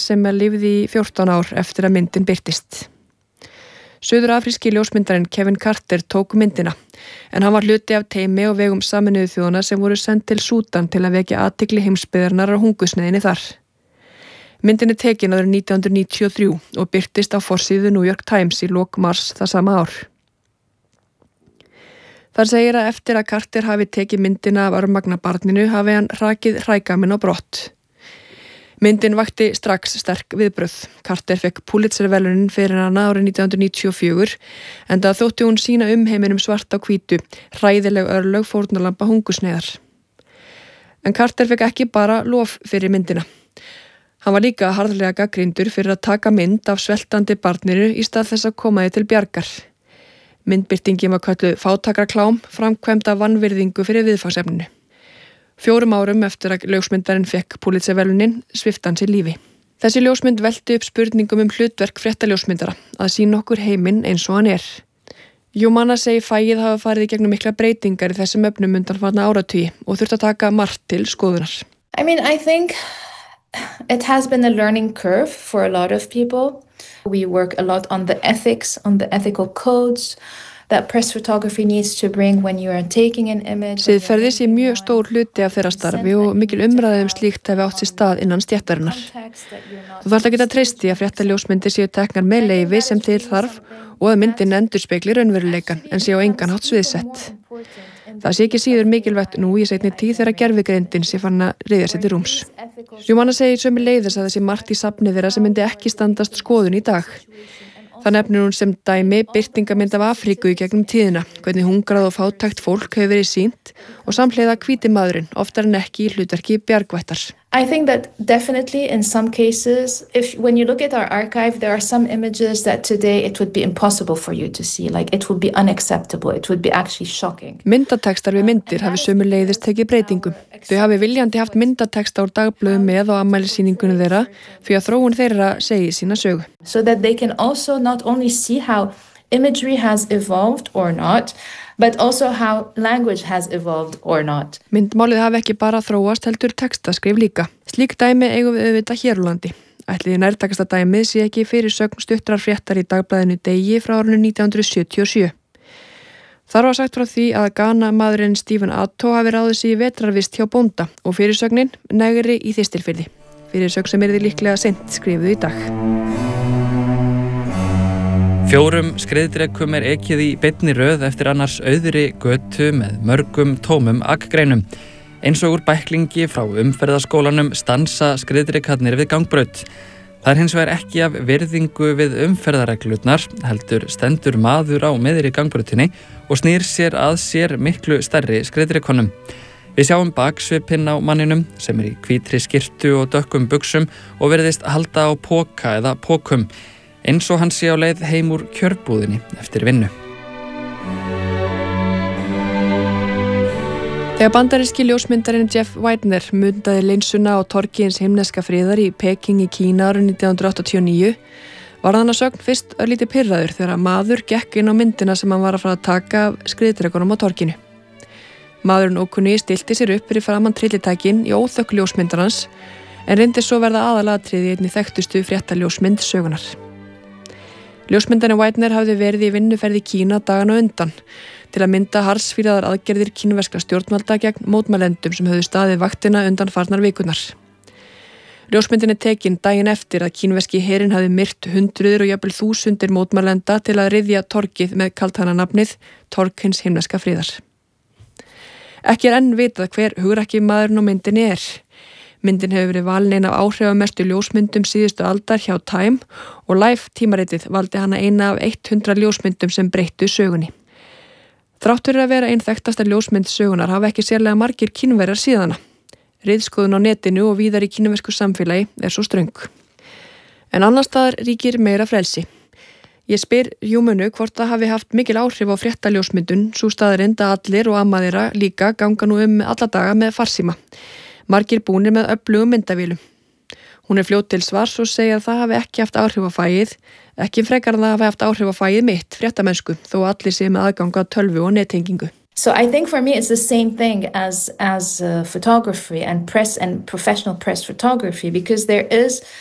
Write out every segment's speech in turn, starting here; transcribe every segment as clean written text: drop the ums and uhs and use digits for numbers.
sem lifði í 14 ár eftir að myndin birtist. Suður-afríski ljósmyndarinn Kevin Carter tók myndina, en hann var hluti af teymi á vegum Sameinuðu þjóðanna sem voru send til Súdan til að vekja athygli heimsbyggðarinnar á hungursneyðinni þar. Myndin tekin árið 1993 og birtist á forsíðu New York Times í lok mars það sama ár. Þar segir að eftir að Carter hafi tekið myndina af örmagna barninu hafi hann rakið hrægamin á brott. Myndin vakti strax sterk viðbrögð. Carter fekk Pulitzer-verðlaunin fyrir hana árið 1994 en það þótti hún sýna heiminum svart á hvítu, hræðileg örlög fórnarlamba hungursneyðar. En Carter fekk ekki bara lof fyrir myndina. Hann var líka harðlega gagnrýndur fyrir að taka mynd af sveltandi barninu í stað þess að koma því til bjargar. Myndbirtingin var kölluð fátækraklám, framkvæmd af vanvirðingu fyrir viðfangsefninu. 4 árum eftir að ljósmyndarinn fekk Pulitzer-verðlaunin svipti hann sér lífi. Þessi ljósmynd velti upp spurningum fréttark fréttaljósmyndara að sýna okkur heiminn eins og hann er. Humana segir fagið hafa farið í gegnum mikla breytingar í þessum efnum undanfarna áratugi og þurft að taka margt til skoðunar. I think it has been a learning curve for a lot of people. We work a lot on the ethics, on the ethical codes that press photography needs to bring when you are taking an image. Siðferði sé mjög stór hluti af þeirra starfi og mikil umræða slíkt hefur átt sér stað innan stéttarinnar. Þú þarft að geta treyst í að fréttaljósmyndir séu teknar með leyfi sem til þarf og að myndin endurspegli raunveruleikann en sé á engan hátt sviðsett. Það sé ekki síður mikilvægt nú í seinni tíð þegar gervigreindin sé farin að ryðja sér til rúms. Humana segir sömuleiðis að það sé margt í safni þeirra sem myndi ekki standast skoðun í dag. Það nefnir hún sem dæmi birtingamynd af Afríku í gegnum tíðina, hvernig hungrað og fátækt fólk hefur verið sýnt og samhliða hvíti maðurinn, oftar en ekki í hlutverki bjargvættar. I think that definitely in some cases, when you look at our archive, there are some images that today it would be impossible for you to see, like it would be unacceptable, it would be actually shocking. Myndatekstar við myndir hafi sömuleiðis tekið breytingum. Þau hafi viljandi haft myndateksta úr dagblöðum með á afmælisýningunum þeirra fyrir að þróun þeirra segi sína sögu. So that they can also not only see how imagery has evolved or not, but also how language has evolved or not. Myndmálið hafi ekki bara þróast heldur textaskrif líka. Slík dæmi eigum við auðvitað hér á landi. Ætliði nærtækasta dæmið sé ekki fyrirsögn stuttrar fréttar í dagblaðinu Degi frá árinu 1977. Þar var sagt frá því að Ghana maðurinn Stephen Ato hafi ráðið sig í vetrarvist hjá bónda og fyrirsögnin Negri í Þistilfirði. Fyrirsögn sem yrði líklega seint skrifuð í dag. 4 skriðdrekum ekið í beinni röð eftir annars auðri götu með mörgum tómum akgreinum. Eins og úr bæklingi frá umferðaskólanum stansa skriðdrekarnir við gangbraut. Það hins vegar ekki af virðingu við umferðareglurnar, heldur stendur maður á miðri gangbrautinni og snýr sér að sér miklu stærri skriðdrekonum. Við sjáum baksvipinn á manninum sem í hvítri skyrtu og dökkum buxum og virðist halda á poka eða pokum. Eins og hann sé á leið heim úr kjörbúðinni eftir vinnu. Þegar bandaríski ljósmyndarinn Jeff Widener mundaði linsuna á torgi hins himneska friðar í Peking í Kína árið 1989, var hann að sögn fyrst örlítið pirraður þegar maður gekk inn á myndina sem hann var að fara að taka af skriðdrekunum á torginu. Maðurinn ókunni stilti sér upp fyrir framan trillitækin í óþökk ljósmyndarans en reyndi svo verða aðalatriði í einni þekktustu fréttaljósmynd sögunar. Ljósmyndarinn Widener hafði verið í vinnuferð í Kína dagana undan til að mynda harðsvíraðar aðgerðir kínverskra stjórnvalda gegn mótmælendum sem höfðu staðið vaktina undanfarnar vikurnar. Ljósmyndin tekin daginn eftir að kínverski herinn hafði myrt hundruður og jafnvel þúsundir mótmælenda til að ryðja torgið með kalthananafnið Torg hins himneska friðar. Ekki enn vitað hver hugrakki maðurinn á myndinni er. Myndin hefur verið valin ein af áhrifamestu ljósmyndum síðustu aldar hjá Time og Life tímaritið valdi hana eina af 100 ljósmyndum sem breyttu sögunni. Þrátt fyrir að vera ein þekktasta ljósmynd sögunar hafa ekki sérlega margir Kínverjar síðana. Ritskoðun á netinu og víðar í kínversku samfélagi er svo ströng. En annars staðar ríkir meira frelsi. Ég spyr Humanu hvort það hafi haft mikil áhrif á fréttaljósmyndun, sú staðarind að allir og amma þeirra líka ganga nú alla daga með farsíma. Margir búnir með öflugum myndavélum. Hún er fljót til svars og segir að það hafi ekki haft áhrif á fagið, ekki frekar en það hafi haft áhrif á fagið mitt, fréttamennsku, þó allir séu með aðgang að tölvu og nettengingu. So I think for me it's the same thing as photography and press and professional press photography because there is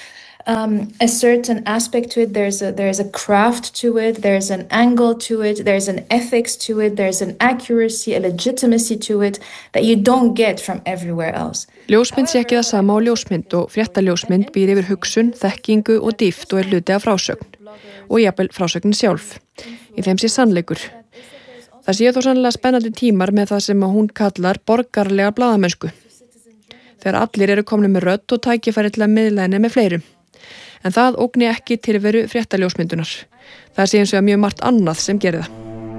a certain aspect to it. There's a craft to it. There's an angle to it. There's an ethics to it. There's an accuracy, a legitimacy to it that you don't get from everywhere else. Ljósmynd sé ekki það sama á ljósmynd og fréttaljósmynd býr yfir hugsun, þekkingu og dýpt og hluti af frásögn og jafnvel frásögnin sjálf. Í þeim sé sannleikur. Það sé þó sannlega spennandi tímar með það sem hún kallar borgarlega blaðamennsku. Þegar allir eru komnir með rödd og tækifæri til að miðla henni með fleirum. En það ógni ekki tilveru fréttaljósmyndunar. Það sé eins og mjög margt annað sem gerir það.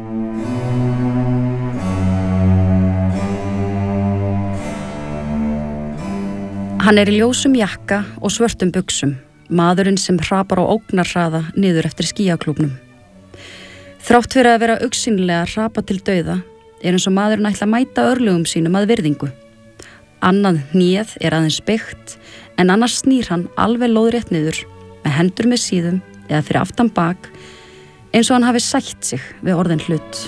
Hann í ljósum jakka og svörtum buxum, maðurinn sem hrapar á ógnarhraða niður eftir skýjaklúbnum. Þrátt fyrir að vera augsýnilega hrapa til dauða eins og maðurinn ætla að mæta örlögum sínum að virðingu. Annað hnéð aðeins beygt en annars snýr hann alveg lóðrétt niður með hendur með síðum eða fyrir aftan bak eins og hann hafi sætt sig við orðin hlut.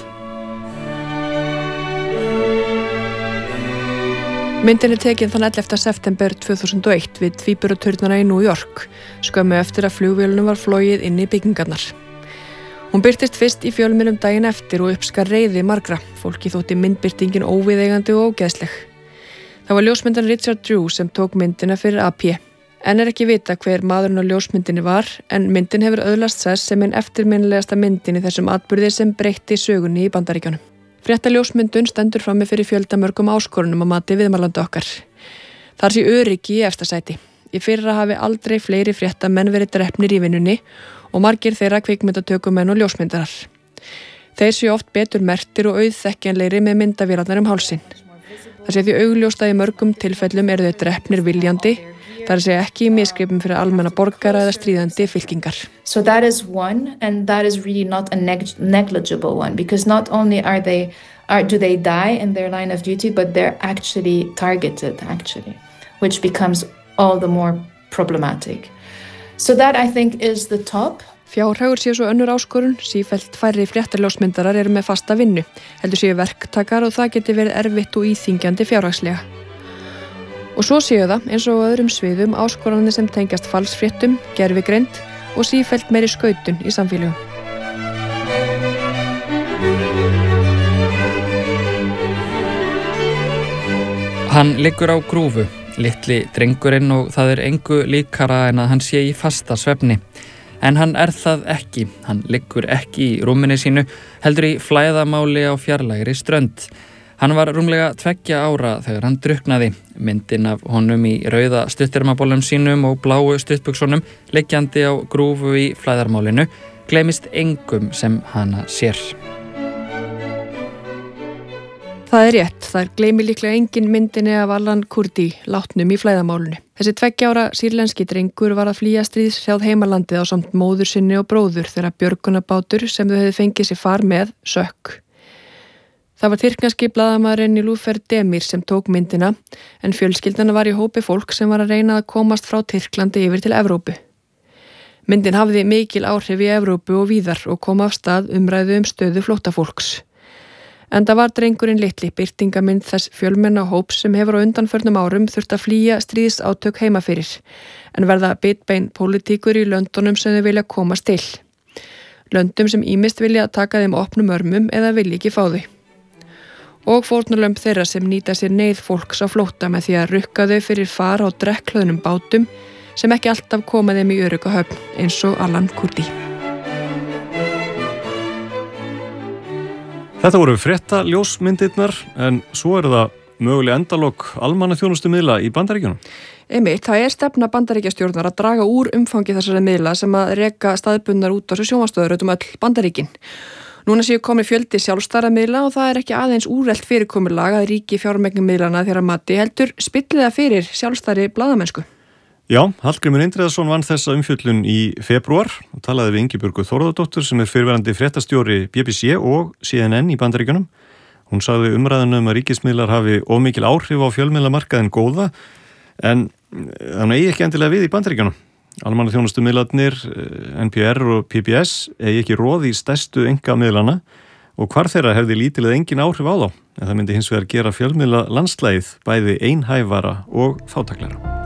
Myndin tekin þann 11. september 2001 við Tvíburaturnana í New York, skömmu eftir að flugvélunum var flogið inn í byggingarnar. Hún birtist fyrst í fjölmiðlum daginn eftir og uppskar reiði margra. Fólki þótti myndbirtingin óviðeigandi og ógeðsleg. Það var ljósmyndan Richard Drew sem tók myndina fyrir AP. En ekki vita hver maðurinn á ljósmyndinni var, en myndin hefur öðlast sess sem einn eftirminnilegasta myndin í þessum atburði sem breytti sögunni í Bandaríkjunum. Fréttaljósmyndun stendur frammi fyrir fjöldamörgum áskorunum að mati viðmælanda okkar. Þar sé öryggi í efsta sæti. Í fyrra hafi aldrei fleiri fréttamenn verið drepnir í vinnunni og margir þeirra kvikmyndatökumenn og ljósmyndarar. Þeir séu oft betur merktir og auðþekkjanlegri með myndavélarnar hálsinn. Það sé því augljóst að í mörgum tilfellum eru þeir drepnir viljandi, þar sé ekki í misgripum fyrir almenna borgara eða stríðandi fylkingar. So that is one, and that is really not a negligible one, because not only do they die in their line of duty, but they're actually targeted, which becomes all the more problematic. So that I think is the top. Fjárhagur sé svo önnur áskorun, sífellt færri fréttaljósmyndarar eru með fasta vinnu, heldur séu verktakar og það geti verið erfitt og íþyngjandi fjárhagslega. Og svo séu það, eins og öðrum sviðum, áskoranir sem tengjast falsfréttum, gervigreind og sífellt meiri skautun í samfélögum. Hann liggur á grúfu, litli drengurinn, og það engu líkara en að hann sé í fasta svefni. En hann það ekki, hann liggur ekki í rúminu sínu, heldur í flæðamáli á fjarlægri strönd. Hann var rúmlega 2 ára þegar hann drukknaði. Myndin af honum í rauða stuttermabólum sínum og bláu stuttbuxunum liggjandi á grúfu í flæðarmálinu gleymist engum sem hana sér. Það rétt, það gleymi líklega engin myndinni af Alan Kurdi, látnum í flæðamálinu. Þessi 2 ára sýrlenski drengur var að flýja stríðshrjáð heimalandið á samt móður sinni og bróður þegar björgunarbátur sem þau hefði fengið sér far með sökk. Það var tyrkneski blaðamaðurinn Nilüfer Demir sem tók myndina, en fjölskyldana var í hópi fólk sem var að reyna að komast frá Tyrklandi yfir til Evrópu. Myndin hafði mikil áhrif í Evrópu og víðar og kom af stað umræðu stöðu flóttafólks. Enda var drengurinn litli birtingamynd þess fjölmenna hóps sem hefur á undanförnum árum þurft að flýja stríðsátök heima fyrir, en verða bitbein pólitíkur í löndunum sem þau vilja komast til. Löndum sem ýmist vilja taka þeim opnum örmum eða vilja ekki fá þau. Og fórnarlömb þeirra sem nýta sér neyð fólks á flótta með því að rukka þau fyrir far á drekklöðnum bátum sem ekki alltaf koma þeim í örugga höfn, eins og Alan Kurdi. Þetta voru fréttaljósmyndirnar, en svo það mögulega endalok almannaþjónustumiðla í Bandaríkjunum. Einmitt, það stefna Bandaríkjastjórnar að draga úr umfangi þessara miðla sem að reka staðbundnar útvarps- og sjónvarpsstöðvar öll Bandaríkin. Núna séu komið fjöldi sjálfstæðra miðla og það ekki aðeins úrelt fyrirkomulag að ríki fjármögnun miðlana þeirra mati heldur spilliða fyrir sjálfstæðri blaðamennsku. Já, Hallgrímur Indriðason vann þessa umfjöllun í febrúar og talaði við Ingibjörgu Þórðardóttur sem fyrrverandi fréttastjóri BBC og CNN í Bandaríkjunum. Hún sagði umræðunum að ríkismiðlar hafi of mikil áhrif á fjölmiðlamarkaðinn góða, en það eigi ekki endilega við í Bandaríkjunum. Almannaþjónustumiðlarnir, NPR og PBS eigi ekki roð í stærstu einkamiðlana og hvar þeirra hefði lítil eða engin áhrif á þá, en það myndi hins vegar gera fjölmiðla landslægið bæði einhæfara og fátæklara.